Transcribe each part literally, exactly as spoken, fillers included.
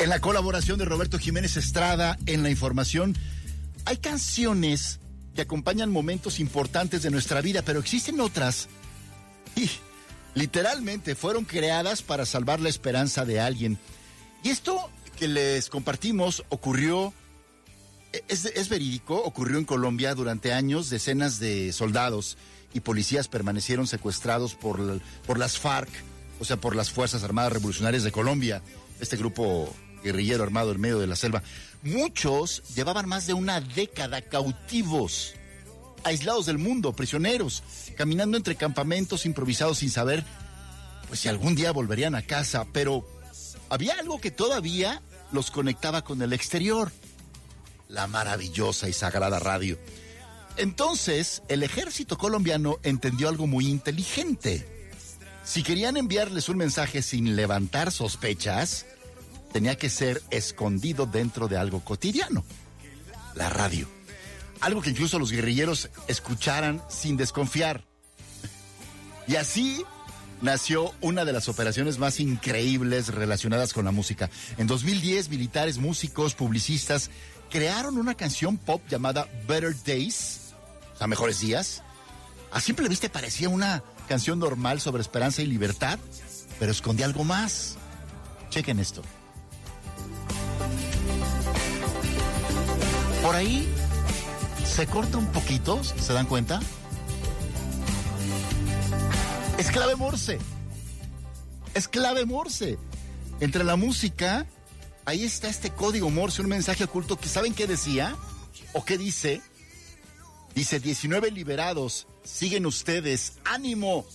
En la colaboración de Roberto Jiménez Estrada en la información, hay canciones que acompañan momentos importantes de nuestra vida, pero existen otras y literalmente fueron creadas para salvar la esperanza de alguien. Y esto que les compartimos ocurrió, es, es verídico, ocurrió en Colombia. Durante años. Decenas de soldados y policías permanecieron secuestrados por, por las FARC, o sea, por las Fuerzas Armadas Revolucionarias de Colombia, este grupo guerrillero armado en medio de la selva. Muchos llevaban más de una década cautivos, aislados del mundo, prisioneros, caminando entre campamentos improvisados sin saber pues si algún día volverían a casa, pero había algo que todavía los conectaba con el exterior: la maravillosa y sagrada radio. Entonces, el ejército colombiano entendió algo muy inteligente. Si querían enviarles un mensaje sin levantar sospechas, tenía que ser escondido dentro de algo cotidiano: la radio. Algo que incluso los guerrilleros escucharan sin desconfiar. Y así nació una de las operaciones más increíbles relacionadas con la música. En dos mil diez, militares, músicos, publicistas crearon una canción pop llamada Better Days, o sea, mejores días. A simple vista parecía una canción normal sobre esperanza y libertad, pero escondía algo más. Chequen esto. Por ahí se corta un poquito, ¿se dan cuenta? Es clave Morse. Es clave Morse. Entre la música, ahí está este código Morse, un mensaje oculto que ¿saben qué decía? ¿O qué dice? Dice: diecinueve liberados, siguen ustedes, ánimo.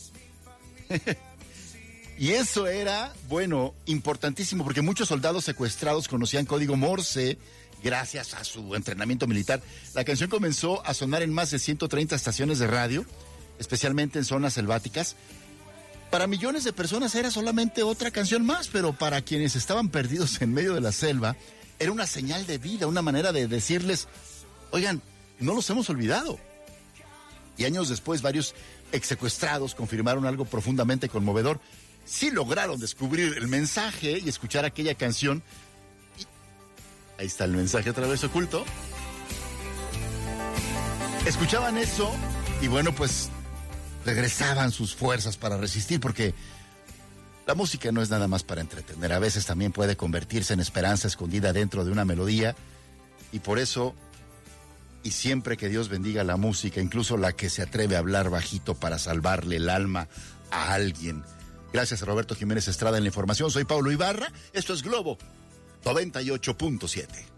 Y eso era, bueno, importantísimo, porque muchos soldados secuestrados conocían código Morse gracias a su entrenamiento militar. La canción comenzó a sonar en más de ciento treinta estaciones de radio, especialmente en zonas selváticas. Para millones de personas era solamente otra canción más, pero para quienes estaban perdidos en medio de la selva, era una señal de vida, una manera de decirles: oigan, no los hemos olvidado. Y años después, varios exsecuestrados confirmaron algo profundamente conmovedor. Sí lograron descubrir el mensaje y escuchar aquella canción. Y ahí está el mensaje otra vez oculto. Escuchaban eso y bueno, pues regresaban sus fuerzas para resistir, porque la música no es nada más para entretener. A veces también puede convertirse en esperanza escondida dentro de una melodía. Y por eso, y siempre que Dios bendiga la música, incluso la que se atreve a hablar bajito para salvarle el alma a alguien. Gracias a Roberto Jiménez Estrada en la información. Soy Pablo Ibarra. Esto es Globo noventa y ocho punto siete.